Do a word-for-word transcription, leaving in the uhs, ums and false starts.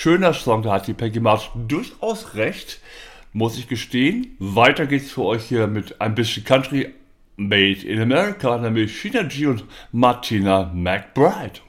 schöner Song, da hat die Peggy Martin durchaus recht, muss ich gestehen. Weiter geht's für euch hier mit ein bisschen Country Made in America, nämlich Sheena G und Martina McBride.